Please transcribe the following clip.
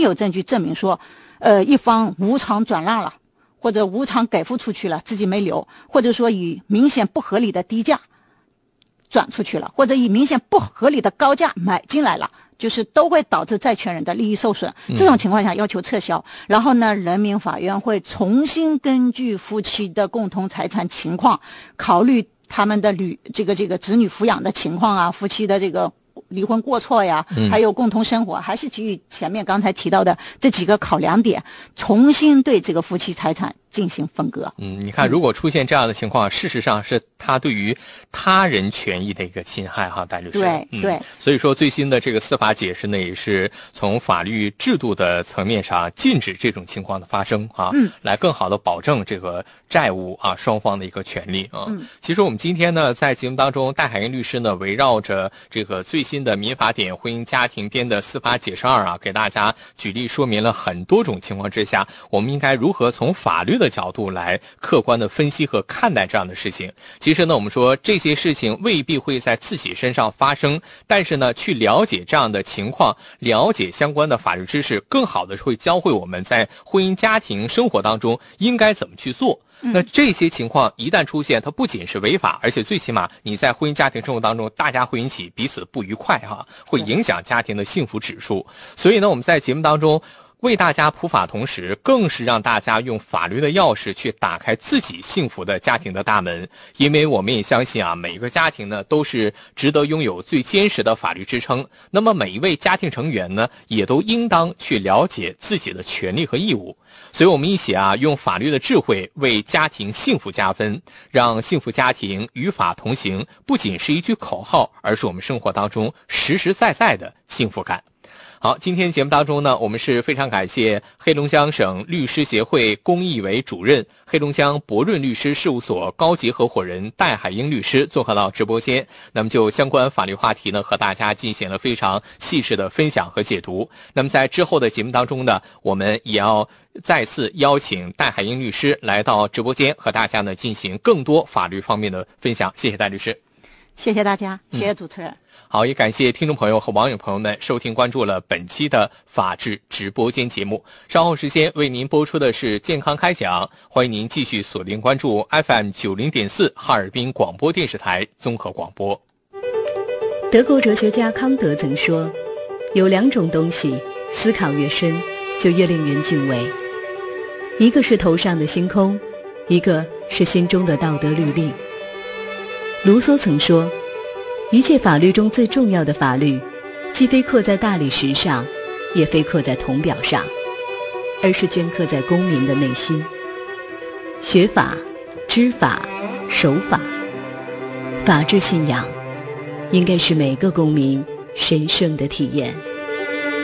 有证据证明说一方无偿转让了，或者无偿给付出去了，自己没留，或者说以明显不合理的低价转出去了，或者以明显不合理的高价买进来了，就是都会导致债权人的利益受损。这种情况下要求撤销，然后呢，人民法院会重新根据夫妻的共同财产情况，考虑他们的这个子女抚养的情况啊，夫妻的这个离婚过错呀，还有共同生活，还是基于前面刚才提到的这几个考量点，重新对这个夫妻财产进行分割。 你看，如果出现这样的情况，事实上是他对于他人权益的一个侵害哈，戴律师。 对。 所以说，最新的这个司法解释呢，也是从法律制度的层面上禁止这种情况的发生啊，来更好的保证这个债务啊双方的一个权利啊。其实我们今天呢，在节目当中，戴海英律师呢，围绕着这个最新的民法典婚姻家庭编的司法解释2啊，给大家举例说明了很多种情况之下，我们应该如何从法律的角度来客观的分析和看待这样的事情。其实呢，我们说这些事情未必会在自己身上发生，但是呢，去了解这样的情况，了解相关的法律知识，更好的会教会我们在婚姻家庭生活当中应该怎么去做。那这些情况一旦出现，它不仅是违法，而且最起码你在婚姻家庭生活当中，大家会引起彼此不愉快哈，会影响家庭的幸福指数。所以呢，我们在节目当中为大家普法，同时更是让大家用法律的钥匙去打开自己幸福的家庭的大门。因为我们也相信啊，每一个家庭呢都是值得拥有最坚实的法律支撑。那么每一位家庭成员呢，也都应当去了解自己的权利和义务。所以我们一起啊，用法律的智慧为家庭幸福加分，让幸福家庭与法同行，不仅是一句口号，而是我们生活当中实实在在的幸福感。好，今天节目当中呢，我们是非常感谢黑龙江省律师协会公益委主任、黑龙江博润律师事务所高级合伙人戴海英律师做客到直播间，那么就相关法律话题呢，和大家进行了非常细致的分享和解读。那么在之后的节目当中呢，我们也要再次邀请戴海英律师来到直播间，和大家呢进行更多法律方面的分享。谢谢戴律师。 谢谢大家，谢谢主持人。 好，也感谢听众朋友和网友朋友们收听关注了本期的法治直播间节目。稍后时间为您播出的是健康开讲，欢迎您继续锁定关注 FM90.4 哈尔滨广播电视台综合广播。 德国哲学家康德曾说，有2种东西，思考越深，就越令人敬畏。一个是头上的星空，一个是心中的道德律令。卢梭曾说，一切法律中最重要的法律，既非刻在大理石上，也非刻在铜表上，而是镌刻在公民的内心。学法、知法、守法，法治信仰应该是每个公民神圣的体验。